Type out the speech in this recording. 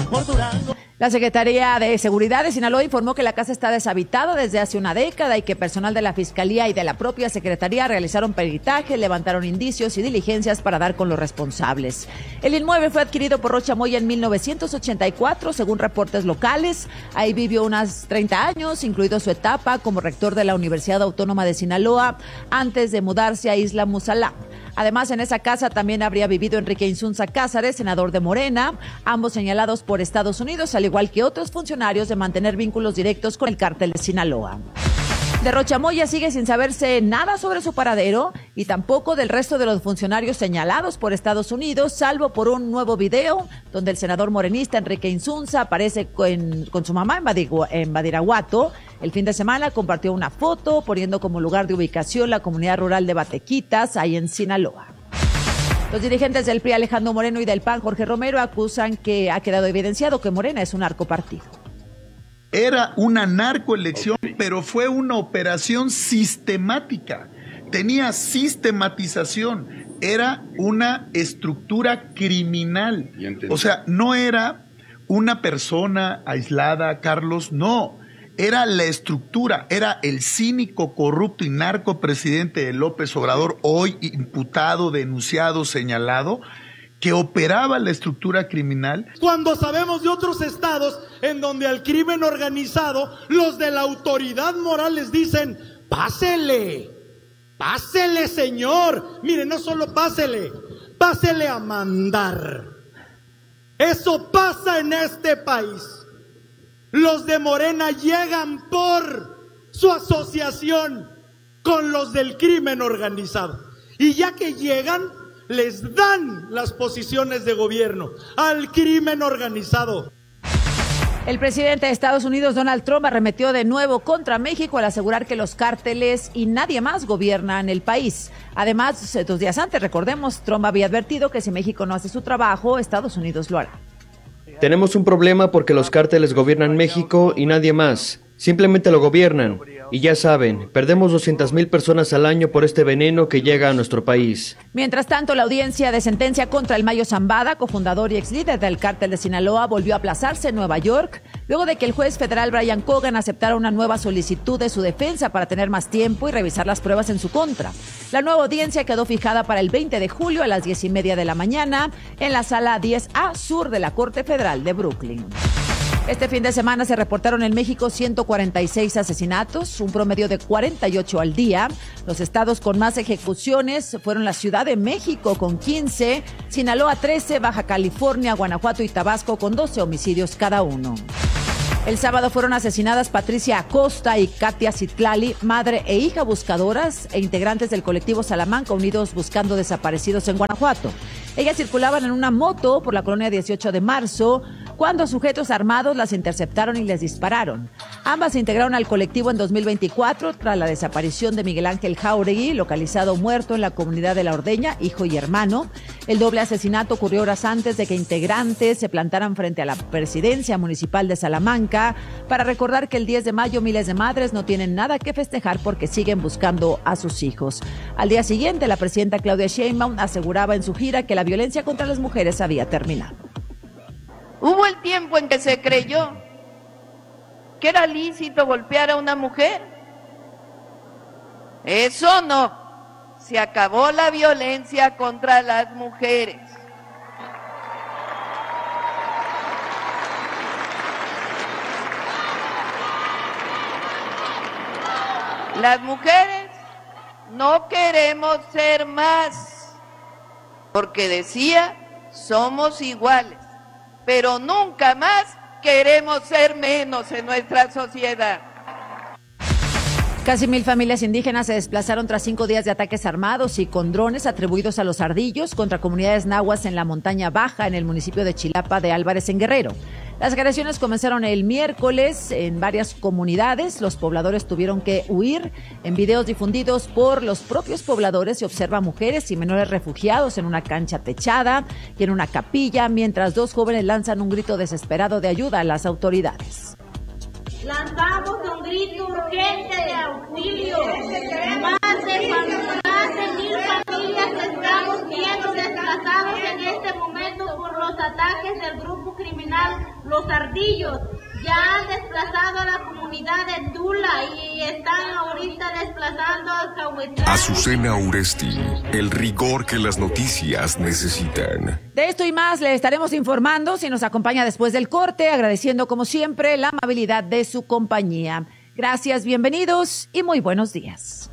por Durango. La Secretaría de Seguridad de Sinaloa informó que la casa está deshabitada desde hace una década y que personal de la Fiscalía y de la propia Secretaría realizaron peritaje, levantaron indicios y diligencias para dar con los responsables. El inmueble fue adquirido por Rocha Moya en 1984, según reportes locales. Ahí vivió unos 30 años, incluido su etapa como rector de la Universidad Autónoma de Sinaloa, antes de mudarse a Isla Musalá. Además, en esa casa también habría vivido Enrique Insunza Cázares, senador de Morena, ambos señalados por Estados Unidos, al igual que otros funcionarios, de mantener vínculos directos con el cártel de Sinaloa. De Rocha Moya sigue sin saberse nada sobre su paradero y tampoco del resto de los funcionarios señalados por Estados Unidos, salvo por un nuevo video donde el senador morenista Enrique Insunza aparece con su mamá en Badiraguato. El fin de semana compartió una foto poniendo como lugar de ubicación la comunidad rural de Batequitas, ahí en Sinaloa. Los dirigentes del PRI, Alejandro Moreno, y del PAN, Jorge Romero, acusan que ha quedado evidenciado que Morena es un narcopartido. Era una narcoelección, pero fue una operación sistemática. Tenía sistematización. Era una estructura criminal. O sea, no era una persona aislada, Carlos, no. Era la estructura, era el cínico, corrupto y narcopresidente de López Obrador, hoy imputado, denunciado, señalado, que operaba la estructura criminal. Cuando sabemos de otros estados en donde al crimen organizado, los de la autoridad moral les dicen, pásele, pásele, señor. Mire, no solo pásele, pásele a mandar. Eso pasa en este país. Los de Morena llegan por su asociación con los del crimen organizado. Y ya que llegan, les dan las posiciones de gobierno al crimen organizado. El presidente de Estados Unidos, Donald Trump, arremetió de nuevo contra México al asegurar que los cárteles y nadie más gobiernan el país. Además, 2 días antes, recordemos, Trump había advertido que si México no hace su trabajo, Estados Unidos lo hará. Tenemos un problema porque los cárteles gobiernan México y nadie más. Simplemente lo gobiernan. Y ya saben, perdemos 200,000 personas al año por este veneno que llega a nuestro país. Mientras tanto, la audiencia de sentencia contra el Mayo Zambada, cofundador y ex líder del cártel de Sinaloa, volvió a aplazarse en Nueva York, luego de que el juez federal Brian Cogan aceptara una nueva solicitud de su defensa para tener más tiempo y revisar las pruebas en su contra. La nueva audiencia quedó fijada para el 20 de julio a las 10:30 de la mañana en la sala 10A Sur de la Corte Federal de Brooklyn. Este fin de semana se reportaron en México 146 asesinatos, un promedio de 48 al día. Los estados con más ejecuciones fueron la Ciudad de México con 15, Sinaloa 13, Baja California, Guanajuato y Tabasco con 12 homicidios cada uno. El sábado fueron asesinadas Patricia Acosta y Katia Citlali, madre e hija buscadoras e integrantes del colectivo Salamanca Unidos Buscando Desaparecidos en Guanajuato. Ellas circulaban en una moto por la colonia 18 de marzo cuando sujetos armados las interceptaron y les dispararon. Ambas se integraron al colectivo en 2024 tras la desaparición de Miguel Ángel Jauregui, localizado muerto en la comunidad de La Ordeña, hijo y hermano. El doble asesinato ocurrió horas antes de que integrantes se plantaran frente a la presidencia municipal de Salamanca para recordar que el 10 de mayo miles de madres no tienen nada que festejar porque siguen buscando a sus hijos. Al día siguiente, la presidenta Claudia Sheinbaum aseguraba en su gira que la violencia contra las mujeres había terminado. Hubo el tiempo en que se creyó que era lícito golpear a una mujer. Eso no. Se acabó la violencia contra las mujeres. Las mujeres no queremos ser más, porque decía, somos iguales, pero nunca más queremos ser menos en nuestra sociedad. Casi 1,000 familias indígenas se desplazaron tras 5 días de ataques armados y con drones atribuidos a los ardillos contra comunidades nahuas en la montaña baja en el municipio de Chilapa de Álvarez en Guerrero. Las agresiones comenzaron el miércoles en varias comunidades. Los pobladores tuvieron que huir. En videos difundidos por los propios pobladores se observa mujeres y menores refugiados en una cancha techada y en una capilla, mientras 2 jóvenes lanzan un grito desesperado de ayuda a las autoridades. Lanzamos un grito urgente de auxilio. Más de 1,000 familias estamos viendo desplazados en este momento por los ataques del grupo criminal Los Ardillos. Ya han desplazado a la comunidad de Tula y están ahorita desplazando a Cahuetlán. Azucena Uresti, el rigor que las noticias necesitan. De esto y más le estaremos informando si nos acompaña después del corte, agradeciendo como siempre la amabilidad de su compañía. Gracias, bienvenidos y muy buenos días.